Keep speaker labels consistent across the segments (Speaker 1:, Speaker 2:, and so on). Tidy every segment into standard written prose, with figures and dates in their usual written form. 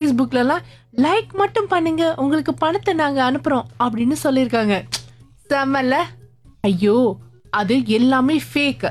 Speaker 1: ஃபேஸ்புக்லலாம் like மட்டும் பண்ணுங்க, உங்களுக்கு பணத்தை நாங்க அனுப்புறோம் அப்படின்னு சொல்லியிருக்காங்க. செம்மல்ல. ஐயோ, அது எல்லாமே ஃபேக்.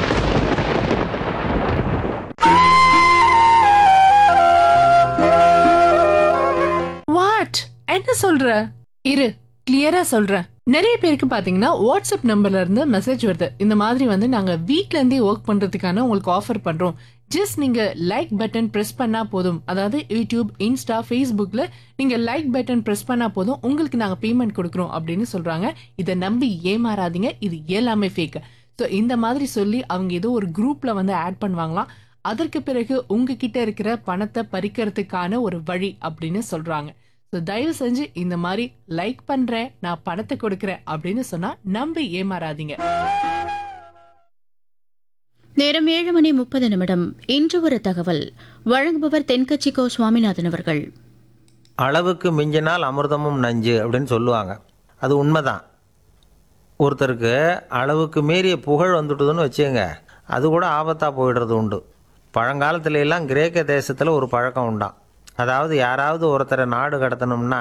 Speaker 1: வாட்? என்ன சொல்ற? இரு, கிளியரா சொல்றேன். நிறைய பேருக்கு பாத்தீங்கன்னா வாட்ஸ்அப் நம்பர்ல இருந்து மெசேஜ் வருது. இந்த மாதிரி வந்து நாங்க வீட்ல இருந்தே ஒர்க் பண்றதுக்கான உங்களுக்கு ஆஃபர் பண்றோம். ஜஸ்ட் நீங்க லைக் பட்டன் பிரஸ் பண்ணா போதும். அதாவது யூடியூப், இன்ஸ்டா, ஃபேஸ்புக்ல நீங்க லைக் பட்டன் பிரஸ் பண்ணா போதும், உங்களுக்கு நாங்க பேமெண்ட் கொடுக்குறோம் அப்படின்னு சொல்றாங்க. இதை நம்பி ஏமாறாதீங்க, இது எல்லாமே ஃபேக். ஸோ இந்த மாதிரி சொல்லி அவங்க ஏதோ ஒரு குரூப்ல வந்து ஆட் பண்ணுவாங்களாம். அதற்கு பிறகு உங்ககிட்ட இருக்கிற பணத்தை பறிக்கிறதுக்கான ஒரு வழி அப்படின்னு சொல்றாங்க. ஸோ தயவு செஞ்சு இந்த மாதிரி லைக் பண்றேன், நான் பணத்தை கொடுக்குறேன் அப்படின்னு சொன்னா நம்பி ஏமாறாதீங்க.
Speaker 2: நேரம் 7:30 இன்று ஒரு தகவல் வழங்குபவர் தென்கட்சி கோ சுவாமிநாதன் அவர்கள்.
Speaker 3: அளவுக்கு மிஞ்சினால் அமிர்தமும் நஞ்சு அப்படின்னு சொல்லுவாங்க. அது உண்மைதான். ஒருத்தருக்கு அளவுக்கு மீறிய புகழ் வந்துட்டுதுன்னு வச்சுங்க, அது கூட ஆபத்தாக போயிடுறது உண்டு. பழங்காலத்துல எல்லாம் கிரேக்க தேசத்தில் ஒரு பழக்கம் உண்டாம். அதாவது யாராவது ஒருத்தரை நாடு கடத்தணும்னா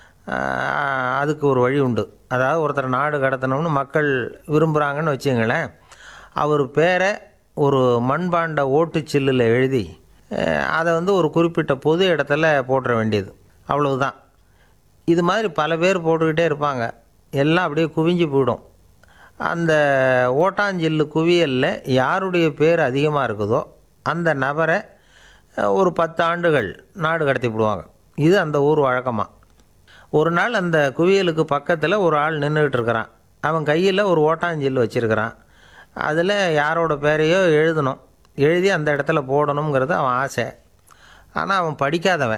Speaker 3: அதுக்கு ஒரு வழி உண்டு. அதாவது ஒருத்தரை நாடு கடத்தணும்னு மக்கள் விரும்புகிறாங்கன்னு வச்சுங்களேன், அவர் பேரை ஒரு மண்பாண்ட ஓட்டுச்சில்லில் எழுதி அதை வந்து ஒரு குறிப்பிட்ட பொது இடத்துல போட்டுற வேண்டியது, அவ்வளவுதான். இது மாதிரி பல பேர் போட்டுக்கிட்டே இருப்பாங்க. எல்லாம் அப்படியே குவிஞ்சு போயிடும். அந்த ஓட்டாஞ்சில்லு குவியலில் யாருடைய பேர் அதிகமாக இருக்குதோ அந்த நபரை ஒரு 10 ஆண்டுகள் நாடு கடத்தி விடுவாங்க. இது அந்த ஊர் வழக்கமாக. ஒரு நாள் அந்த குவியலுக்கு பக்கத்தில் ஒரு ஆள் நின்றுக்கிட்டு இருக்கிறான். அவன் கையில் ஒரு ஓட்டாஞ்சில்லு வச்சுருக்கிறான். அதில் யாரோட பேரையோ எழுதணும், எழுதி அந்த இடத்துல போடணுங்கிறது அவன் ஆசை. ஆனால் அவன் படிக்காதவன்,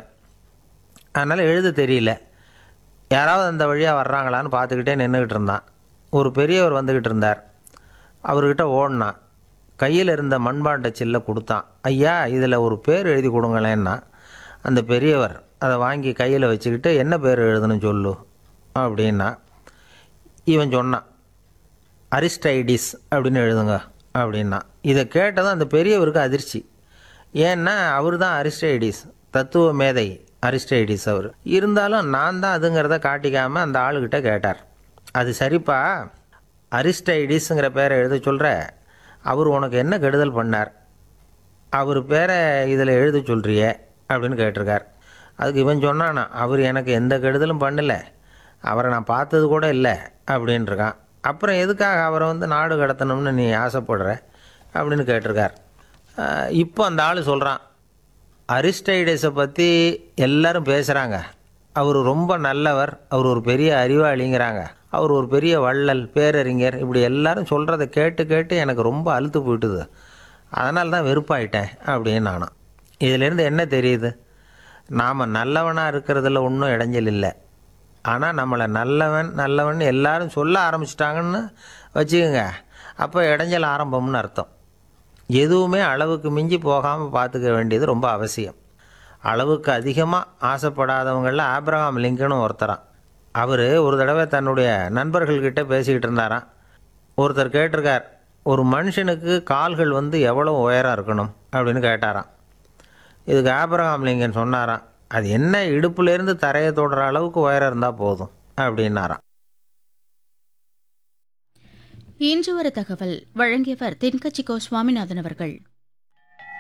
Speaker 3: அதனால் எழுத தெரியல. யாராவது அந்த வழியாக வர்றாங்களான்னு பார்த்துக்கிட்டே நின்றுக்கிட்டு இருந்தான். ஒரு பெரியவர் வந்துக்கிட்டு இருந்தார். அவர்கிட்ட ஓடினான். கையில் இருந்த மண்பாண்ட சில்லை கொடுத்தான். ஐயா, இதில் ஒரு பேர் எழுதி கொடுங்களேன்னா. அந்த பெரியவர் அதை வாங்கி கையில் வச்சுக்கிட்டு, என்ன பேர் எழுதணும் சொல்லு அப்படின்னா. இவன் சொன்னான், அரிஸ்டைடிஸ் அப்படின்னு எழுதுங்க அப்படின்னா. இதை கேட்டதும் அந்த பெரியவருக்கு அதிர்ச்சி. ஏன்னா அவர் தான் அரிஸ்டைடிஸ், தத்துவ மேதை அரிஸ்டைடிஸ் அவர். இருந்தாலும் நான் தான் அதுங்கிறத காட்டிக்காமல் அந்த ஆளுக்கிட்ட கேட்டார். அது சரிப்பா, அரிஸ்டைடிஸுங்கிற பேரை எழுத சொல்கிற, அவர் உனக்கு என்ன கெடுதல் பண்ணார்? அவர் பேரை இதில் எழுத சொல்கிறியே அப்படின்னு கேட்டிருக்கார். அதுக்கு இவன் சொன்னானா, அவர் எனக்கு எந்த கெடுதலும் பண்ணலை, அவரை நான் பார்த்தது கூட இல்லை அப்படின்ட்டுருக்கான். அப்புறம் எதுக்காக அவரை வந்து நாடு கடத்தணும்னு நீ ஆசைப்படுற அப்படின்னு கேட்டிருக்கார். இப்போ அந்த ஆள் சொல்கிறான், அரிஸ்டைடஸை பற்றி எல்லாரும் பேசுகிறாங்க, அவர் ரொம்ப நல்லவர், அவர் ஒரு பெரிய அறிவாளிங்கிறாங்க, அவர் ஒரு பெரிய வள்ளல், பேரறிஞர், இப்படி எல்லாரும் சொல்கிறத கேட்டு கேட்டு எனக்கு ரொம்ப அலுத்து போயிட்டுது, அதனால தான் வெறுப்பாயிட்டேன் அப்படின்னு நானும். இதிலேருந்து என்ன தெரியுது? நாம் நல்லவனாக இருக்கிறதுல ஒன்றும் இடைஞ்சல் இல்லை. ஆனால் நம்மளை நல்லவன் நல்லவன் எல்லாரும் சொல்ல ஆரம்பிச்சிட்டாங்கன்னு வச்சுக்கோங்க, அப்போ இடைஞ்சல் ஆரம்பம்னு அர்த்தம். எதுவுமே அளவுக்கு மிஞ்சி போகாமல் பார்த்துக்க வேண்டியது ரொம்ப அவசியம். அளவுக்கு அதிகமாக ஆசைப்படாதவங்களில் ஆப்ரஹாம் லிங்கனும் ஒருத்தரான். அவர் ஒரு தடவை தன்னுடைய நண்பர்கள்கிட்ட பேசிக்கிட்டு இருந்தாராம். ஒருத்தர் கேட்டிருக்கார், ஒரு மனுஷனுக்கு கால்கள் வந்து எவ்வளோ உயரம் இருக்கணும் அப்படின்னு கேட்டாராம். இதுக்கு ஆப்ரஹாம் லிங்கன் சொன்னாராம், அது என்ன, இடுப்புலேருந்து தரையை தொடுற அளவுக்கு உயரம் இருந்தால் போதும் அப்படின்னாராம்.
Speaker 2: இன்று ஒரு தகவல் வழங்கியவர் தென்கட்சி கோ சுவாமிநாதன் அவர்கள்.